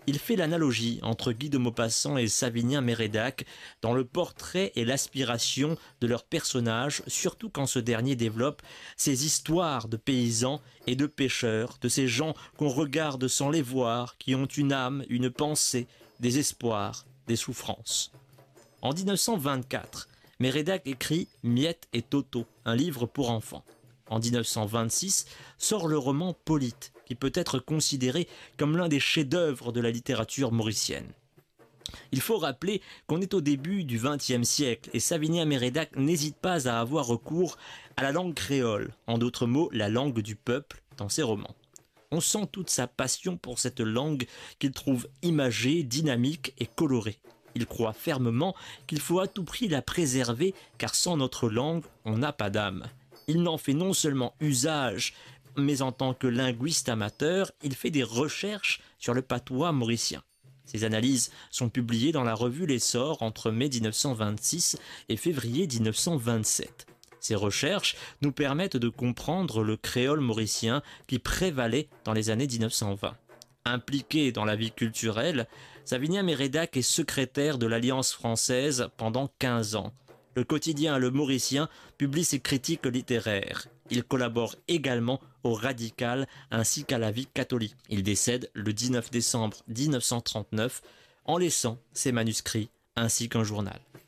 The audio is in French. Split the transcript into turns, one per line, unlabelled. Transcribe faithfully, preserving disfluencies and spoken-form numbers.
Il fait l'analogie entre Guy de Maupassant et Savinien Mérédac dans le portrait et l'aspiration de leur personnage, surtout quand ce dernier développe ces histoires de paysans et de pêcheurs, de ces gens qu'on regarde sans les voir, qui ont une âme, une pensée, des espoirs, des souffrances. En mille neuf cent vingt-quatre, Mérédac écrit Miette et Toto, un livre pour enfants. En mille neuf cent vingt-six, sort le roman Polyte, qui peut être considéré comme l'un des chefs-d'œuvre de la littérature mauricienne. Il faut rappeler qu'on est au début du vingtième siècle et Savinien Mérédac n'hésite pas à avoir recours à la langue créole, en d'autres mots la langue du peuple, dans ses romans. On sent toute sa passion pour cette langue qu'il trouve imagée, dynamique et colorée. Il croit fermement qu'il faut à tout prix la préserver car sans notre langue, on n'a pas d'âme. Il n'en fait non seulement usage, mais en tant que linguiste amateur, il fait des recherches sur le patois mauricien. Ses analyses sont publiées dans la revue L'Essor entre mai mille neuf cent vingt-six et février mille neuf cent vingt-sept. Ces recherches nous permettent de comprendre le créole mauricien qui prévalait dans les années mille neuf cent vingt. Impliqué dans la vie culturelle, Savinien Mérédac est secrétaire de l'Alliance française pendant quinze ans. Le quotidien Le Mauricien publie ses critiques littéraires. Il collabore également au Radical ainsi qu'à la Vie catholique. Il décède le dix-neuf décembre mille neuf cent trente-neuf en laissant ses manuscrits ainsi qu'un journal.